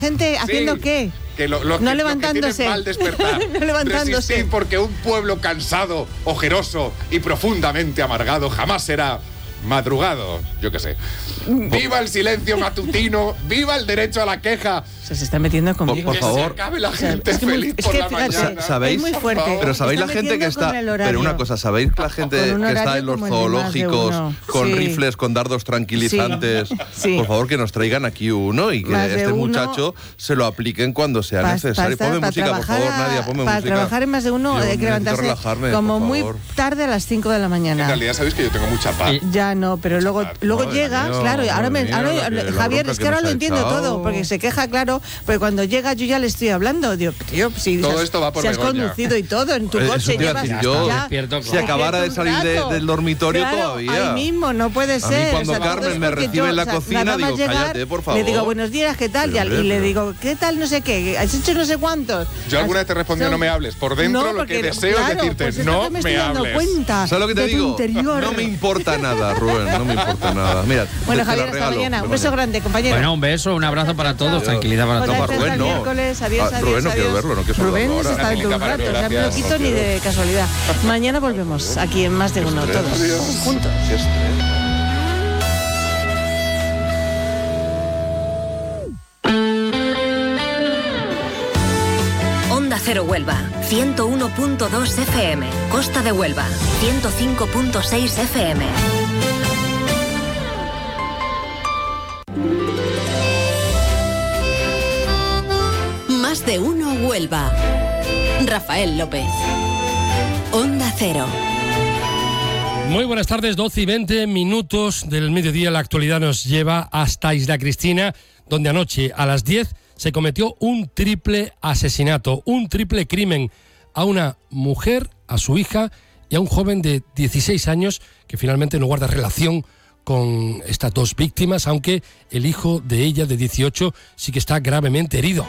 ¿Gente haciendo qué? Que no levantándose. Que mal despertar. No levantándose. Resistir, porque un pueblo cansado, ojeroso y profundamente amargado jamás será madrugado. Yo qué sé. ¡Viva el silencio matutino! ¡Viva el derecho a la queja! Se está metiendo conmigo. Por favor. Que se acabe la gente feliz por la mañana. ¿Sabéis? Es muy fuerte. Pero sabéis la gente que está... Pero una cosa, ¿sabéis la gente que está en los zoológicos con rifles, con dardos tranquilizantes? Sí. Por favor, que nos traigan aquí uno y que este muchacho se lo apliquen cuando sea necesario. Ponme música, por favor, Nadia, ponme música. Para trabajar en más de uno hay que levantarse como muy tarde a las 5 de la mañana. En realidad sabéis que yo tengo mucha paz. Ya no, pero luego llegas, claro, Javier, es que ahora lo entiendo todo, porque se queja, claro, porque cuando llega yo ya le estoy hablando, digo, tío, si todo esto va por has conducido y todo en tu coche, llevas si acabara de salir del dormitorio todavía. Ahí mismo, no puede ser. A mí cuando Carmen me recibe en la cocina, digo, cállate, por favor. Le digo, buenos días, ¿qué tal? Y le digo, ¿qué tal? No sé qué, ¿has hecho no sé cuántos? Yo alguna vez te respondió, no me hables. Por dentro lo que deseo es decirte, no me hables. ¿Sabes lo que te digo? No me importa nada, Rubén, no me importa nada. Mira, bueno, Javier, hasta mañana. Un beso grande, compañero. Bueno, un beso, un abrazo para todos, tranquilidad para todos. Rubén, no. Rubén, no quiero verlo, no quiero saludarlo. Rubén se está en todo un rato, o sea, no lo quito ni de casualidad. Mañana volvemos aquí en Más de Uno, todos juntos. Onda Cero Huelva, 101.2 FM. Costa de Huelva, 105.6 FM. Más de Uno Huelva. Rafael López. Onda Cero. Muy buenas tardes, 12 y 20 minutos del mediodía. La actualidad nos lleva hasta Isla Cristina, donde anoche a las 10 se cometió un triple asesinato, un triple crimen a una mujer, a su hija y a un joven de 16 años que finalmente no guarda relación con estas dos víctimas, aunque el hijo de ella, de 18, sí que está gravemente herido.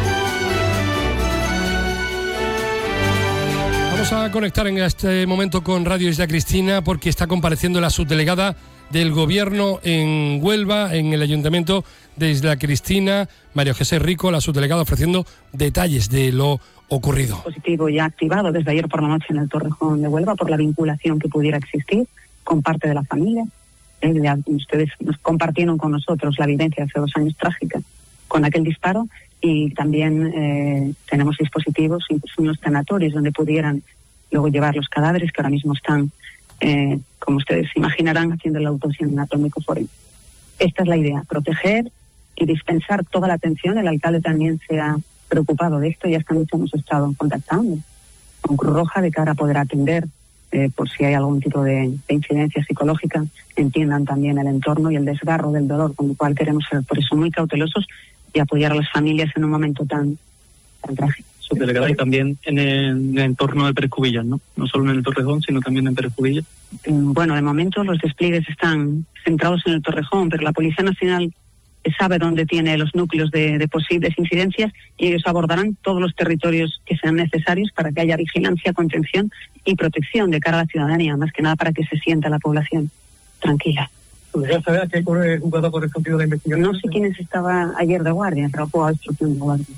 Vamos a conectar en este momento con Radio Isla Cristina porque está compareciendo la subdelegada del Gobierno en Huelva, en el Ayuntamiento de Isla Cristina, María José Rico, la subdelegada, ofreciendo detalles de lo ocurrido. Positivo ya activado desde ayer por la noche en el Torrejón de Huelva por la vinculación que pudiera existir con parte de la familia. Ustedes nos compartieron con nosotros la vivencia hace 2 años trágica con aquel disparo. Y también tenemos dispositivos, incluso unos tanatorios, donde pudieran luego llevar los cadáveres que ahora mismo están, como ustedes imaginarán, haciendo la autopsia anatómico forense. Esta es la idea, proteger y dispensar toda la atención. El alcalde también se ha preocupado de esto y esta noche hemos estado contactando con Cruz Roja de cara a poder atender por si hay algún tipo de incidencia psicológica, entiendan también el entorno y el desgarro del dolor, con lo cual queremos ser por eso muy cautelosos y apoyar a las familias en un momento tan trágico. Subdelegada, y también en el entorno de Pérez Cubillas, ¿no? No solo en el Torrejón, sino también en Pérez Cubillas. Bueno, de momento los despliegues están centrados en el Torrejón, pero la Policía Nacional sabe dónde tiene los núcleos de posibles incidencias y ellos abordarán todos los territorios que sean necesarios para que haya vigilancia, contención y protección de cara a la ciudadanía, más que nada para que se sienta la población tranquila. ¿Ya sabes a qué jugado correspondido la investigación? No sé quiénes estaba ayer de guardia, trabajó a instrucción de guardia.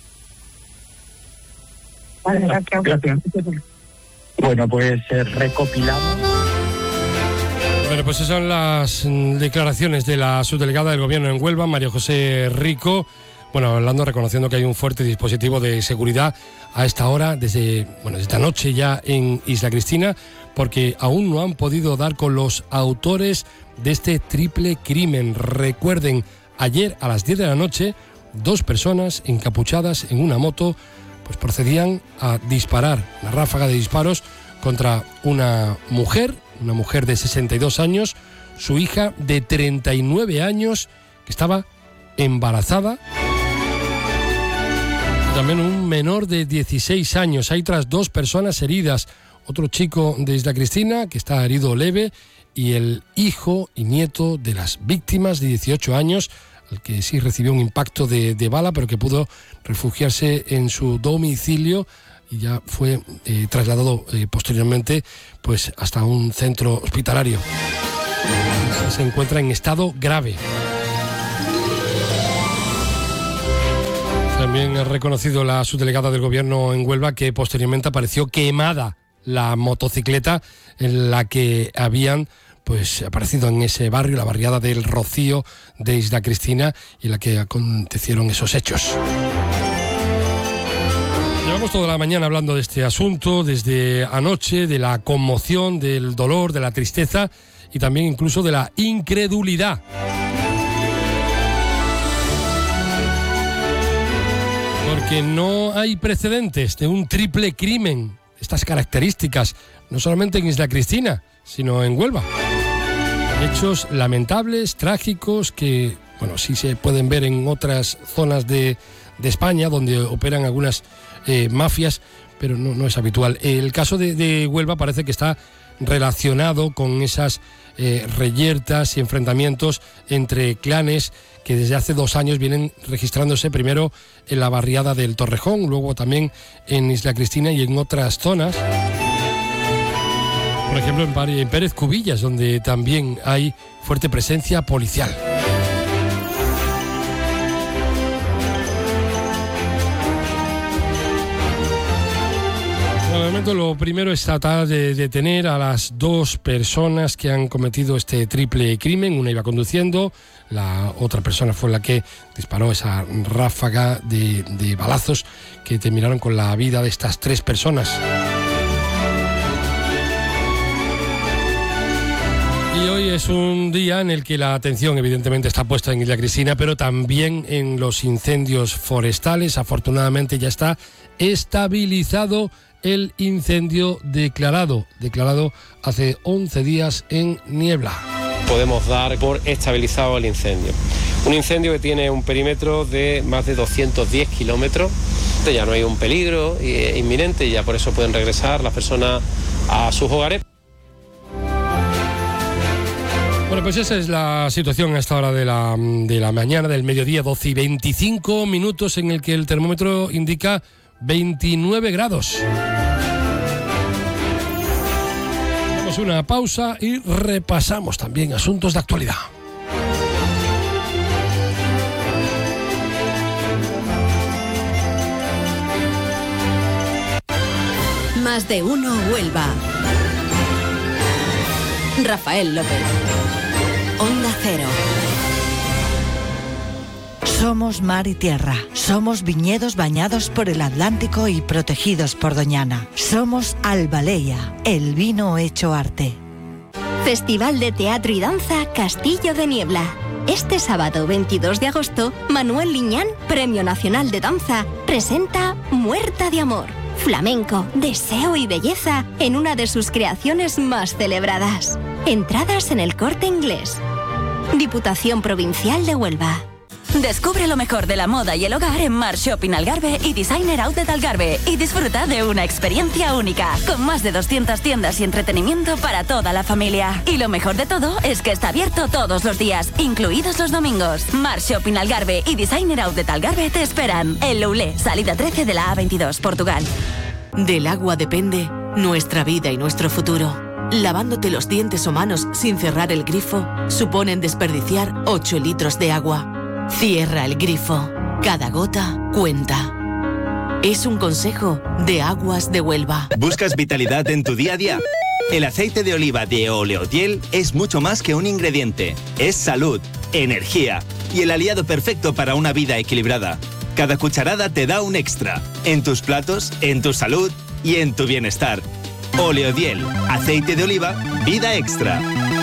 Vale, gracias. Bueno, pues recopilamos. Bueno, pues esas son las declaraciones de la subdelegada del Gobierno en Huelva, María José Rico. Bueno, hablando, reconociendo que hay un fuerte dispositivo de seguridad a esta hora, desde esta noche ya en Isla Cristina, porque aún no han podido dar con los autores de este triple crimen. Recuerden, ayer a las 10 de la noche, 2 personas encapuchadas en una moto pues procedían a disparar, una ráfaga de disparos contra una mujer de 62 años, su hija de 39 años, que estaba embarazada, y también un menor de 16 años. Hay otras 2 personas heridas, otro chico de Isla Cristina que está herido leve y el hijo y nieto de las víctimas de 18 años, al que sí recibió un impacto de bala, pero que pudo refugiarse en su domicilio y ya fue trasladado posteriormente pues hasta un centro hospitalario. Se encuentra en estado grave. También ha reconocido la subdelegada del Gobierno en Huelva que posteriormente apareció quemada la motocicleta en la que habían aparecido en ese barrio, la barriada del Rocío de Isla Cristina, y en la que acontecieron esos hechos. Llevamos toda la mañana hablando de este asunto, desde anoche, de la conmoción, del dolor, de la tristeza y también incluso de la incredulidad. Porque no hay precedentes de un triple crimen, estas características, no solamente en Isla Cristina, sino en Huelva. Hechos lamentables, trágicos, que sí se pueden ver en otras zonas de España, donde operan algunas mafias, pero no es habitual. El caso de Huelva parece que está relacionado con esas reyertas y enfrentamientos entre clanes que desde hace 2 años vienen registrándose, primero en la barriada del Torrejón, luego también en Isla Cristina y en otras zonas. Por ejemplo, en Pérez Cubillas, donde también hay fuerte presencia policial. De momento, lo primero es tratar de detener a las 2 personas que han cometido este triple crimen. Una iba conduciendo, la otra persona fue la que disparó esa ráfaga de balazos que terminaron con la vida de estas 3 personas. Y hoy es un día en el que la atención evidentemente está puesta en Isla Cristina, pero también en los incendios forestales. Afortunadamente ya está estabilizado el incendio declarado hace 11 días en Niebla. Podemos dar por estabilizado el incendio. Un incendio que tiene un perímetro de más de 210 kilómetros. Ya no hay un peligro inminente y ya por eso pueden regresar las personas a sus hogares. Bueno, pues esa es la situación a esta hora de la mañana, del mediodía, 12 y 25 minutos, en el que el termómetro indica 29 grados. Damos una pausa y repasamos también asuntos de actualidad. Más de uno Huelva. Rafael López. Onda Cero. Somos mar y tierra. Somos viñedos bañados por el Atlántico y protegidos por Doñana. Somos Albaleya, el vino hecho arte. Festival de Teatro y Danza Castillo de Niebla. Este sábado 22 de agosto, Manuel Liñán, Premio Nacional de Danza, presenta Muerta de Amor. Flamenco, deseo y belleza en una de sus creaciones más celebradas. Entradas en El Corte Inglés. Diputación Provincial de Huelva. Descubre lo mejor de la moda y el hogar en Mar Shopping Algarve y Designer Outlet Algarve y disfruta de una experiencia única, con más de 200 tiendas y entretenimiento para toda la familia. Y lo mejor de todo es que está abierto todos los días, incluidos los domingos. Mar Shopping Algarve y Designer Outlet Algarve te esperan. En Loulé, salida 13 de la A22, Portugal. Del agua depende nuestra vida y nuestro futuro. Lavándote los dientes o manos sin cerrar el grifo suponen desperdiciar 8 litros de agua. Cierra el grifo. Cada gota cuenta. Es un consejo de Aguas de Huelva. ¿Buscas vitalidad en tu día a día? El aceite de oliva de Oleodiel es mucho más que un ingrediente. Es salud, energía y el aliado perfecto para una vida equilibrada. Cada cucharada te da un extra. En tus platos, en tu salud y en tu bienestar. Oleodiel, aceite de oliva, vida extra.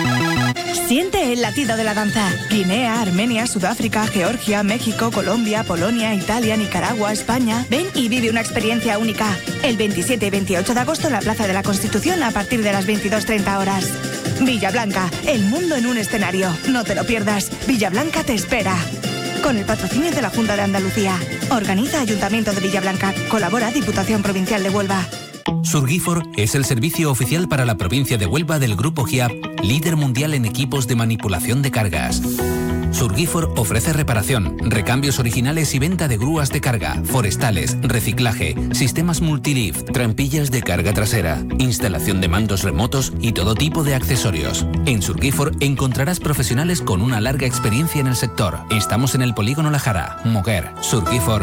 Siente el latido de la danza. Guinea, Armenia, Sudáfrica, Georgia, México, Colombia, Polonia, Italia, Nicaragua, España. Ven y vive una experiencia única. El 27 y 28 de agosto en la Plaza de la Constitución a partir de las 22:30 horas. Villablanca, el mundo en un escenario. No te lo pierdas. Villablanca te espera. Con el patrocinio de la Junta de Andalucía. Organiza Ayuntamiento de Villablanca. Colabora Diputación Provincial de Huelva. Surgifor es el servicio oficial para la provincia de Huelva del Grupo GIAP, líder mundial en equipos de manipulación de cargas. Surgifor ofrece reparación, recambios originales y venta de grúas de carga, forestales, reciclaje, sistemas multilift, trampillas de carga trasera, instalación de mandos remotos y todo tipo de accesorios. En Surgifor encontrarás profesionales con una larga experiencia en el sector. Estamos en el Polígono La Jara, Moguer. Surgifor